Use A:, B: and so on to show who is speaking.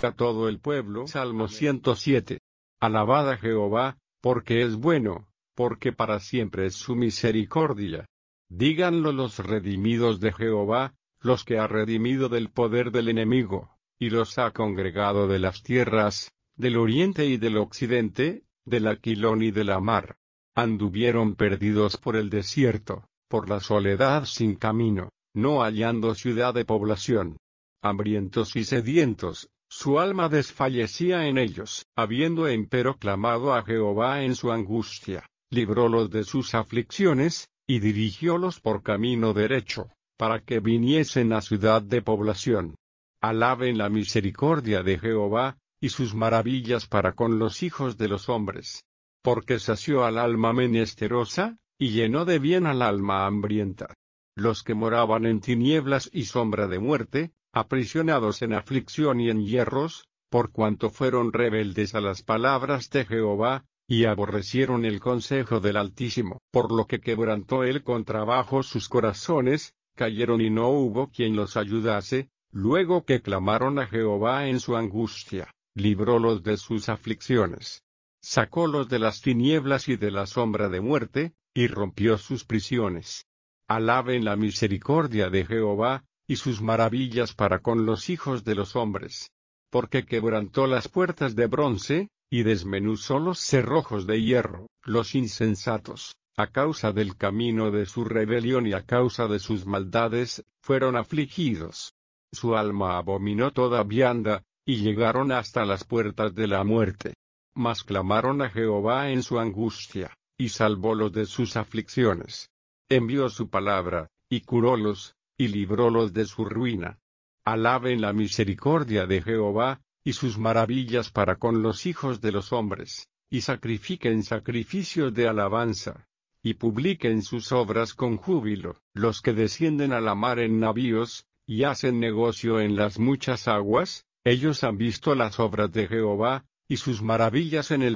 A: a todo el pueblo. Salmo 107. Alabad a Jehová, porque es bueno, porque para siempre es su misericordia. Díganlo los redimidos de Jehová, los que ha redimido del poder del enemigo, y los ha congregado de las tierras, del oriente y del occidente, del aquilón y de la mar. Anduvieron perdidos por el desierto, por la soledad sin camino, no hallando ciudad de población. Hambrientos y sedientos, su alma desfallecía en ellos. Habiendo empero clamado a Jehová en su angustia, librólos de sus aflicciones, y dirigiólos por camino derecho, para que viniesen a ciudad de población. Alaben la misericordia de Jehová, y sus maravillas para con los hijos de los hombres. Porque sació al alma menesterosa, y llenó de bien al alma hambrienta. Los que moraban en tinieblas y sombra de muerte, aprisionados en aflicción y en hierros, por cuanto fueron rebeldes a las palabras de Jehová, y aborrecieron el consejo del Altísimo, por lo que quebrantó él con trabajo sus corazones, cayeron y no hubo quien los ayudase, luego que clamaron a Jehová en su angustia, librólos de sus aflicciones. Sacólos de las tinieblas y de la sombra de muerte, y rompió sus prisiones. Alaben la misericordia de Jehová, y sus maravillas para con los hijos de los hombres. Porque quebrantó las puertas de bronce, y desmenuzó los cerrojos de hierro. Los insensatos, a causa del camino de su rebelión y a causa de sus maldades, fueron afligidos. Su alma abominó toda vianda, y llegaron hasta las puertas de la muerte. Mas clamaron a Jehová en su angustia, y salvólos de sus aflicciones. Envió su palabra, y curólos, y librólos de su ruina. Alaben la misericordia de Jehová, y sus maravillas para con los hijos de los hombres, y sacrifiquen sacrificios de alabanza, y publiquen sus obras con júbilo, los que descienden a la mar en navíos, y hacen negocio en las muchas aguas, ellos han visto las obras de Jehová, y sus maravillas en el